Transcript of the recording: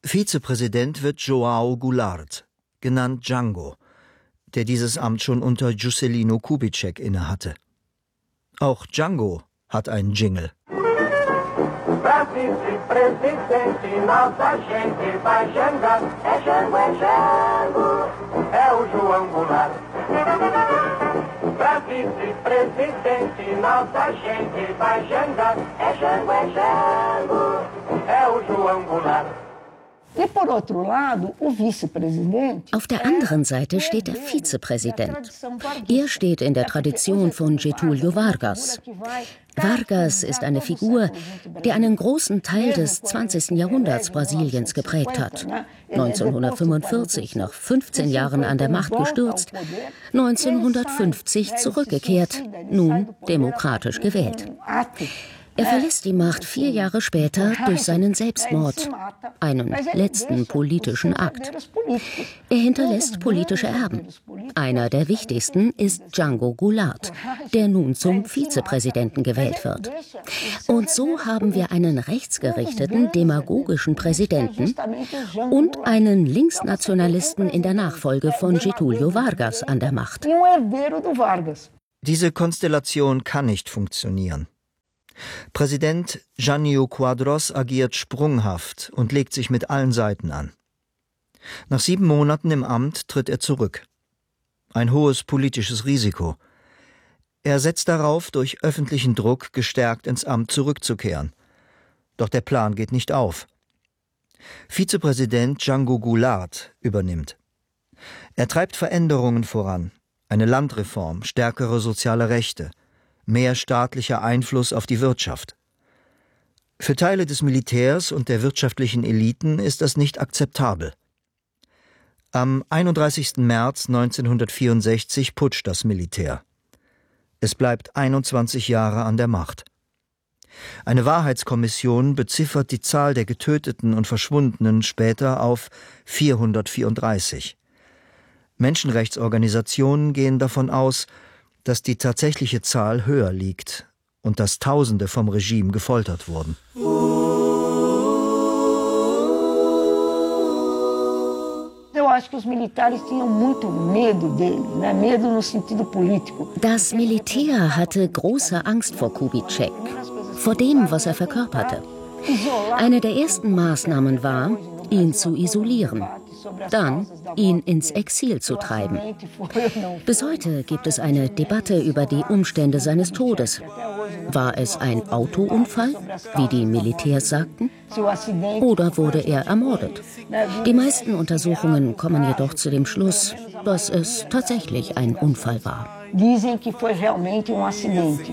Vizepräsident wird João Goulart, genannt Django, der dieses Amt schon unter Juscelino Kubitschek innehatte. Auch Django hat einen Jingle. Pra vice-presidente, nossa gente vai jangar. É Jango, é o João Goulart. Pra vice-presidente, nossa gente vai jangar. É Jango, é o João Goulart. Auf der anderen Seite steht der Vizepräsident. Er steht in der Tradition von Getúlio Vargas. Vargas ist eine Figur, die einen großen Teil des 20. Jahrhunderts Brasiliens geprägt hat. 1945 nach 15 Jahren an der Macht gestürzt, 1950 zurückgekehrt, nun demokratisch gewählt. Er verlässt die Macht 4 Jahre später durch seinen Selbstmord, einen letzten politischen Akt. Er hinterlässt politische Erben. Einer der wichtigsten ist Django Goulart, der nun zum Vizepräsidenten gewählt wird. Und so haben wir einen rechtsgerichteten, demagogischen Präsidenten und einen Linksnationalisten in der Nachfolge von Getúlio Vargas an der Macht. Diese Konstellation kann nicht funktionieren. Präsident Jânio Quadros agiert sprunghaft und legt sich mit allen Seiten an. Nach 7 Monaten im Amt tritt er zurück. Ein hohes politisches Risiko. Er setzt darauf, durch öffentlichen Druck gestärkt ins Amt zurückzukehren. Doch der Plan geht nicht auf. Vizepräsident Django Goulart übernimmt. Er treibt Veränderungen voran. Eine Landreform, stärkere soziale Rechte, mehr staatlicher Einfluss auf die Wirtschaft. Für Teile des Militärs und der wirtschaftlichen Eliten ist das nicht akzeptabel. Am 31. März 1964 putscht das Militär. Es bleibt 21 Jahre an der Macht. Eine Wahrheitskommission beziffert die Zahl der Getöteten und Verschwundenen später auf 434. Menschenrechtsorganisationen gehen davon aus, dass die tatsächliche Zahl höher liegt und dass Tausende vom Regime gefoltert wurden. Das Militär hatte große Angst vor Kubitschek, vor dem, was er verkörperte. Eine der ersten Maßnahmen war, ihn zu isolieren, dann ihn ins Exil zu treiben. Bis heute gibt es eine Debatte über die Umstände seines Todes. War es ein Autounfall, wie die Militärs sagten? Oder wurde er ermordet? Die meisten Untersuchungen kommen jedoch zu dem Schluss, dass es tatsächlich ein Unfall war. Dizem que foi realmente acidente.